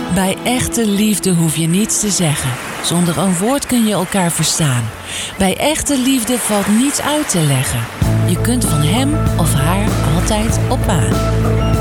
Bij echte liefde hoef je niets te zeggen. Zonder een woord kun je elkaar verstaan. Bij echte liefde valt niets uit te leggen. Je kunt van hem of haar altijd op aan.